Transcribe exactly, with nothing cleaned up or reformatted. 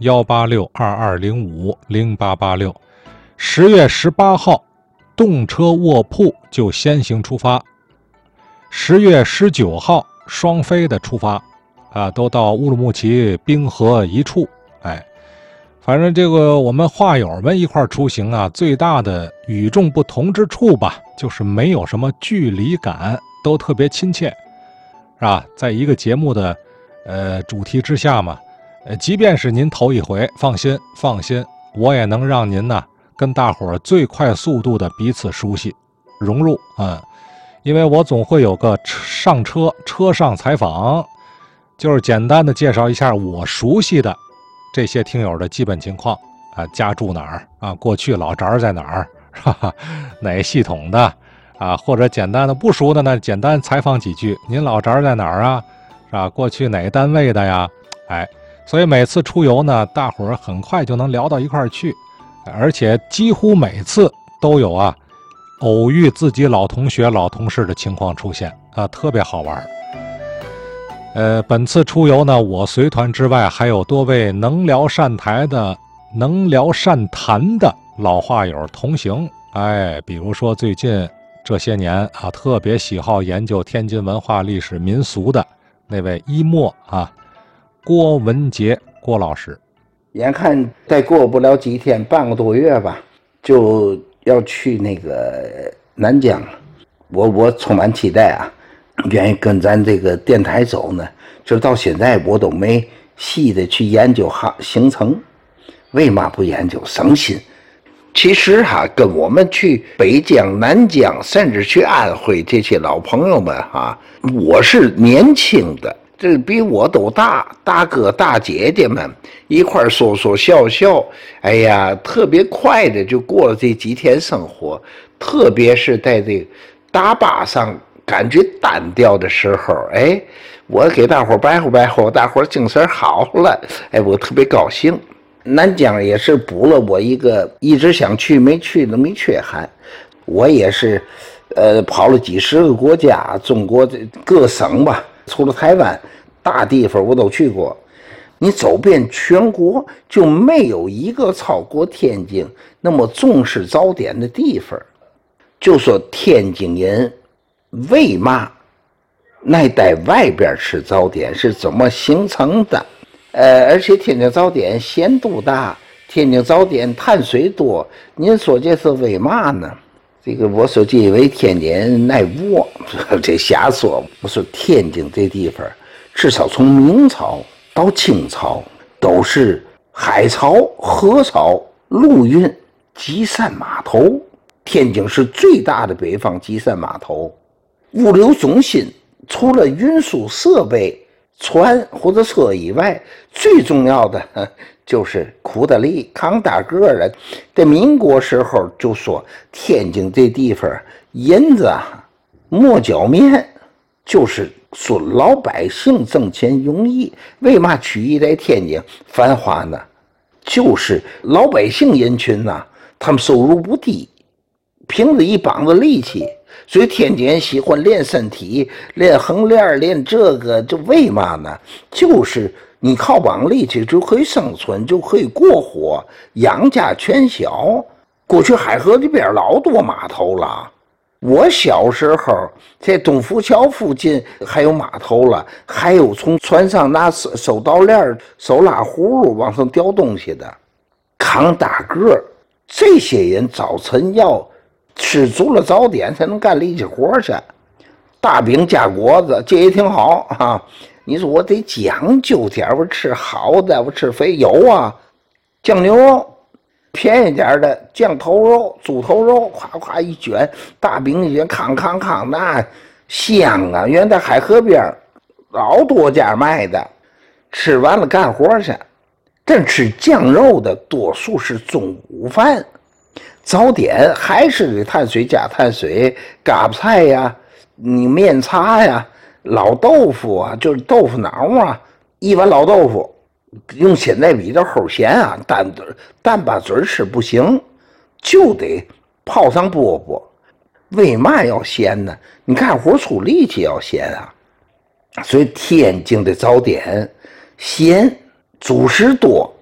幺八六二二零五零八八六。十月十八号，动车卧铺就先行出发。十月十九号，双飞的出发，啊，都到乌鲁木齐冰河一处。哎，反正这个我们话友们一块出行啊，最大的与众不同之处吧，就是没有什么距离感，都特别亲切，是吧？在一个节目的呃主题之下嘛，呃，即便是您头一回，放心放心，我也能让您呢跟大伙儿最快速度的彼此熟悉融入啊、嗯，因为我总会有个上车车上采访，就是简单的介绍一下我熟悉的这些听友的基本情况啊，家住哪儿啊，过去老宅在哪儿，哈哈，哪系统的啊，或者简单的不熟的呢，简单采访几句，您老宅在哪儿啊，是吧？过去哪单位的呀？哎，所以每次出游呢，大伙儿很快就能聊到一块儿去，而且几乎每次都有啊偶遇自己老同学、老同事的情况出现啊，特别好玩。呃，本次出游呢，我随团之外，还有多位能聊善谈的、能聊善谈的老话友同行。哎，比如说最近这些年啊，特别喜好研究天津文化历史民俗的那位一墨啊，郭文杰郭老师。 眼看再过不了几天，半个多月吧，就要去那个南疆了。我我充满期待啊，愿意跟咱这个电台走呢。就到现在我都没细的去研究哈行程，为嘛不研究？省心。其实哈、啊，跟我们去北疆、南疆，甚至去安徽这些老朋友们哈、啊，我是年轻的。这比我都大，大哥大姐姐们一块说说笑笑，哎呀，特别快的就过了这几天生活。特别是在这个大巴上感觉单调的时候，哎，我给大伙白活白活，大伙精神好了，哎，我特别高兴。南疆也是补了我一个一直想去没去的没缺憾。我也是，呃，跑了几十个国家，中国的各省吧。除了台湾，大地方我都去过。你走遍全国，就没有一个超过天津那么重视早点的地方。就说天津人为嘛爱在外边吃早点是怎么形成的？呃，而且天津早点咸度大，天津早点碳水多，您说这是为嘛呢？这个我说以为天津爱窝，这瞎说。我说天津这地方，至少从明朝到清朝都是海漕、河漕、陆运、集散码头。天津是最大的北方集散码头，物流中心。除了运输设备、船或者车以外，最重要的就是苦大力扛大个的。在民国时候就说天津这地方银子啊磨脚面，就是说老百姓挣钱容易。为嘛曲艺在天津繁华呢？就是老百姓人群呐、啊，他们收入不低，凭着一膀子力气，所以天津人喜欢练身体，练横练，练这个，这为嘛呢？就是你靠膀力气就可以生存，就可以过活，养家全小。过去海河这边老多码头了，我小时候在东福桥附近还有码头了，还有从船上拿手手刀链、手拉葫芦往上吊东西的，扛大个。这些人早晨要吃足了早点才能干力气活去，大饼加果子，这也挺好啊。你说我得讲究点，我吃好的，我吃肥有啊，酱牛肉，便宜点的酱头肉、猪头肉，夸夸一卷，大饼一卷，康康康，那香啊！原来在海河边老多家卖的，吃完了干活去。但吃酱肉的多数是中午饭。早点还是得碳水加碳水，嘎巴菜呀，你面茶呀，老豆腐啊，就是豆腐脑啊，一碗老豆腐，用现在比较齁咸啊，蛋蛋巴嘴吃不行，就得泡上饽饽。为嘛要咸呢？你干活出力气要咸啊。所以天津的早点咸，主食多，